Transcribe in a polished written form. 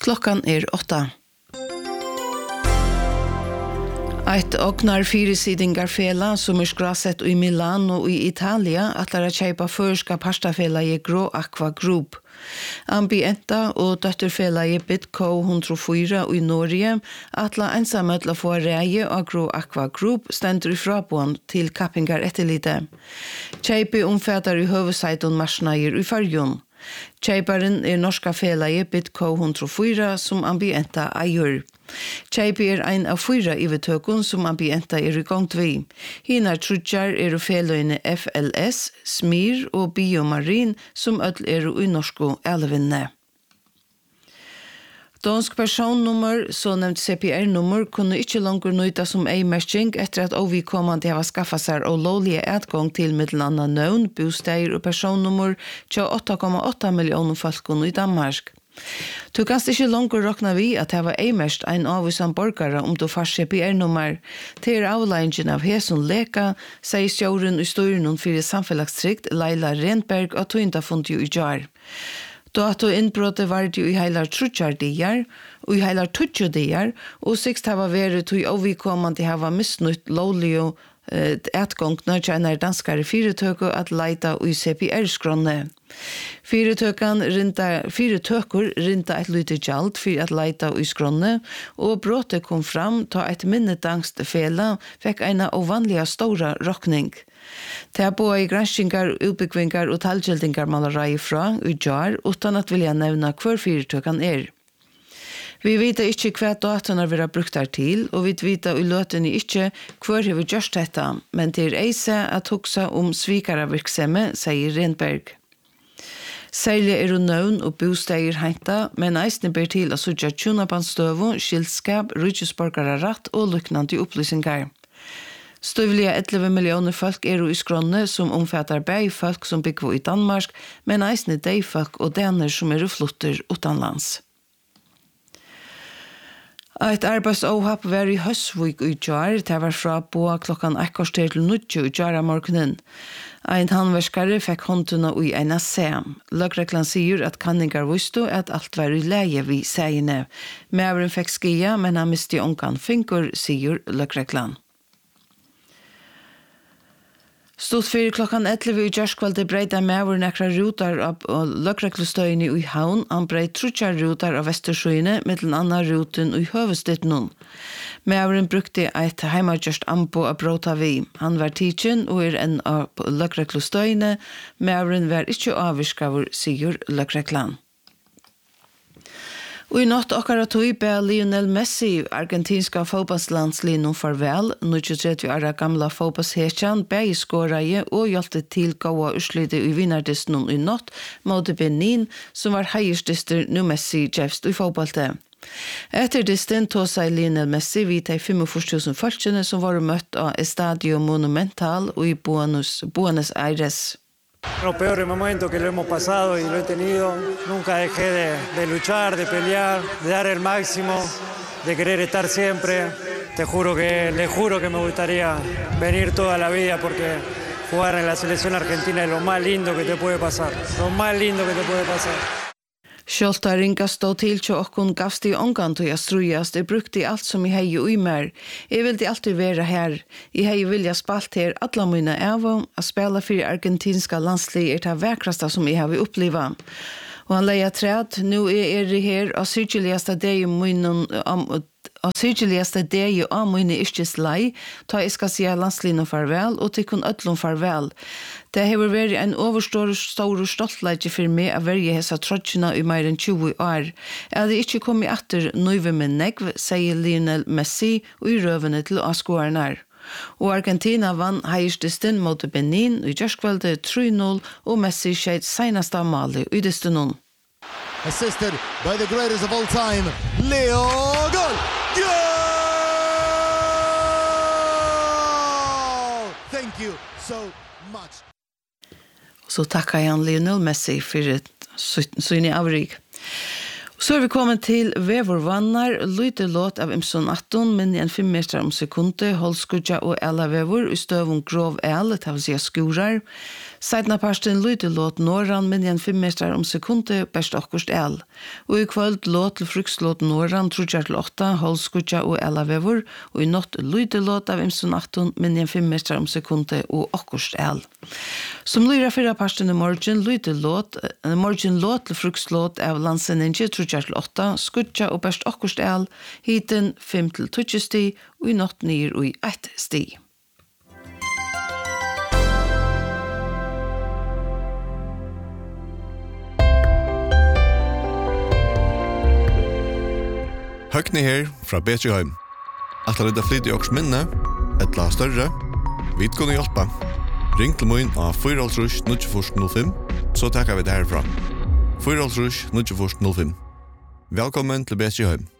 Klockan 8. Ett ognar fyrisidingarfela som skrasset i Milano og i Italia atlar a kjeipa førska pastafela i Grå Aqua Group. Ambienta og døtterfela i Bitco 104 i Norge atla ensamøtla få reie av Grå Aqua Group stendur i frabånd til kappingar etterlite. Kjeipi omfatar i høveseiton marsnaier i Färjön. Kjeiparen norska felaget Bitco 104 som Ambienta eier. Kjeipi ein av 4 ivetøkun som Ambienta i gongt vi. Hinar trudjar feløyne FLS, Smir og Biomarin som ødel i norsko elvinne. Dansk personnummer, så nevnt CPR-nummer, kunne ikke langer nøyta som ei-merking etter at ovikommande hava skaffa seg lovlige etgang til middelanna nøvn, bosteier og personnummer til 8,8 millioner folkene i Danmark. Du kan ikke langer råkna vi at hava ei-merst ein avvisan borgare om du får CPR-nummer. Til avleggingen av Hesun Leka, sier stjåren i styrnen for samfellagstrykt Leila Renberg og tøyndafundi i jar. Da at innbrottet var det i heilar trutjardier, og i heilar tutjodier, og sikst hava vært til ovikommande hava misnutt lovlig etgångna tjener danskare fyretøker at leita i CPR-skronne. Fyretøker rinta et lite gjald for at leita i skronne, og brottet kom fram ta et minnedangst fela fikk en ovanliga stora rokning. Det er både granskingar, utbyggvingar og talgjeldingar malerei fra i jar, utan at vilja nevna hver fyretøkan Vi vet ikke hva dataene vil ha brukt her til, og vi vet i løtene ikke hver har vi gjort dette, men det eise at hoksa om svikare virksomhet, sier Renberg. Særlig nøvn og bosteier henta, men eisne ber til å sutja tjunabanstøvo, skilskap, rydgesborgare ratt og luknande opplysningar. Støvlige 11 millioner folk i skronne som omfattar bei folk som bygger i Danmark, men eisne de folk og dener som flutter utanlands. Et arbeidsohap var i Høsvik i jar, det var fra på klokkan 1 til 9 i jar av morgenen. Ein handverskare fikk håndtuna i en sem. Løgreklan sier at kanningar visste at alt var i leie vi seiene. Mævren fikk skia, men han miste onkan finkur, sier løgreklan. Stod fyrir klokkan 11 i jørskvalde breida mævur nekra rutar av løgreklustøyni i Havn. Han breid trutjar rutar av Vestersjøyne, mittlen anna ruten i høvestidnun. Mævuren brukte eit heimagjørst ambo av bråta vi. Han var tidsin og en av løgreklustøyne. Mævuren var ikkje avvirskavur, sier løgreklan. Og i natt akkurat tog ber Lionel Messi, argentinska fotballslandslinjen farvel, 23 år gamla fotballshetjan, begge skåreie og hjelte til gåa utslide i vinnardisten i natt, mot Benin, som var heiersdister nu Messi gjevst i fotballte. Etter disten tog seg Lionel Messi vidt de 45.000 folkene som var møtt av Estadio Monumental og i Buenos Aires. Los peores momentos que lo hemos pasado y lo he tenido, nunca dejé de luchar, de pelear, de dar el máximo, de querer estar siempre. Le juro que me gustaría venir toda la vida porque jugar en la selección argentina es lo más lindo que te puede pasar, lo más lindo que te puede pasar. Sjølta ringa stå til til okkon gavst i ongan til jeg strujast, jeg brukte alt som jeg hei ui mer. Jeg vildi alltid være her. Jeg hei vilja spalt her alla mine evo, a spela fyrir argentinska landslig det vekrasta som jeg har oppliva. Og han leia træd, nu er her av syrkjeligaste deg av mine yrkes lei, ta jeg skal sige landslinen farvel, og til kun ødlom farvel. Det har vært en overstor stor stoltleidje for meg å være hessa trotjena i mer enn 20 år. Jeg hadde ikke kommet etter nøyve med negv, sier Lionel Messi, og i røvene til avskårene. Og Argentina vann heiersdisten mot Benin i jørskvalde 3-0, og Messi skjeit senest av Mali i distenon. Assisted by the greatest of all time, Leo Goal! Goal! Thank you so much. Så tackar jag Lionel Messi för sin avrik. Så vi kommet til Vevorvannar, lite låt av Imson 18, men en 5 meter sekunde, Holskudja og Ella Vevor, i støvun grov el, det vil si skurar. Seidna parsten lyder låt Norran men en 5 meter om sekunde best akkurst el. Og i kvöld låt til frukslåt Norran 3-8, Holskutja og Elavevor, og i natt lyder låt av imsun 18 men en 5 meter om sekunde og akkurst el. Som lyra 4 parsten i morgen lyder låt til frukslåt av landsenninge 3-8, Skutja og best akkurst el, hiten 5-20 sti, og i natt nir og i 1 sti. Høgni her fra Betjeheim. At det flyt i åks minne, et la større, vi kunne hjelpe. Ring til min av 4-9-05, så takker vi det herfra. 4-9-05. Velkommen til Betjeheim.